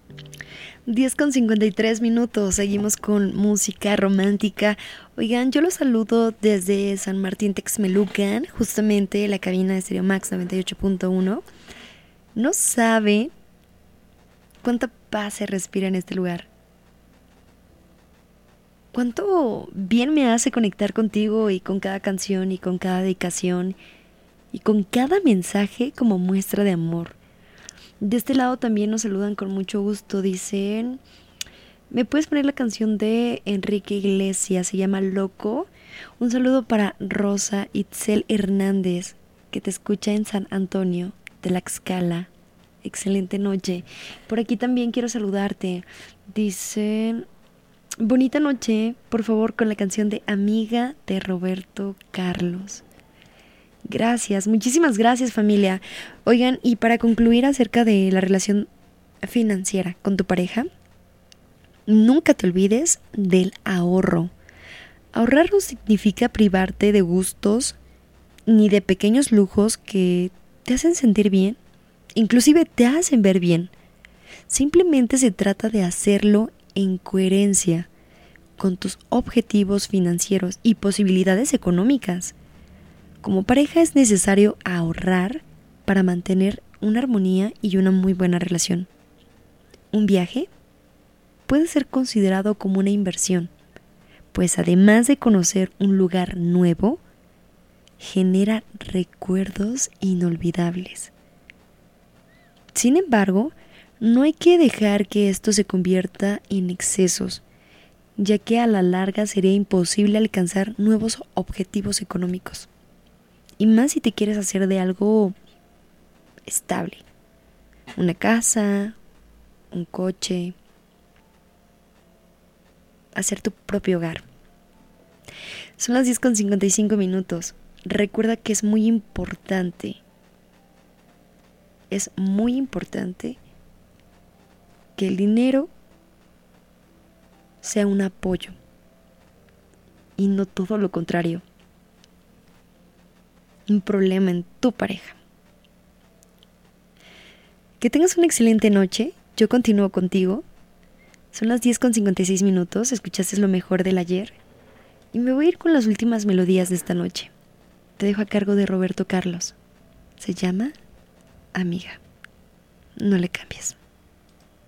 10:53 seguimos con música romántica. Oigan, yo los saludo desde San Martín Texmelucan, justamente la cabina de Stereo Max 98.1. No sabe cuánta paz se respira en este lugar. Cuánto bien me hace conectar contigo y con cada canción y con cada dedicación y con cada mensaje como muestra de amor. De este lado también nos saludan con mucho gusto. Dicen, ¿me puedes poner la canción de Enrique Iglesias? Se llama Loco. Un saludo para Rosa Itzel Hernández, que te escucha en San Antonio, Tlaxcala. Excelente noche. Por aquí también quiero saludarte. Dicen, bonita noche, por favor, con la canción de Amiga de Roberto Carlos. Gracias, muchísimas gracias, familia. Oigan, y para concluir acerca de la relación financiera con tu pareja, nunca te olvides del ahorro. Ahorrar no significa privarte de gustos ni de pequeños lujos que te hacen sentir bien, inclusive te hacen ver bien. Simplemente se trata de hacerlo en coherencia con tus objetivos financieros y posibilidades económicas. Como pareja es necesario ahorrar para mantener una armonía y una muy buena relación. Un viaje puede ser considerado como una inversión, pues además de conocer un lugar nuevo, genera recuerdos inolvidables. Sin embargo, no hay que dejar que esto se convierta en excesos, ya que a la larga sería imposible alcanzar nuevos objetivos económicos. Y más si te quieres hacer de algo estable. Una casa, un coche, hacer tu propio hogar. Son las 10:55. Recuerda que es muy importante que el dinero sea un apoyo y no todo lo contrario, un problema en tu pareja. Que tengas una excelente noche. Yo continúo contigo. Son las 10:56. Escuchaste lo mejor del ayer. Y me voy a ir con las últimas melodías de esta noche. Te dejo a cargo de Roberto Carlos. Se llama Amiga. No le cambies.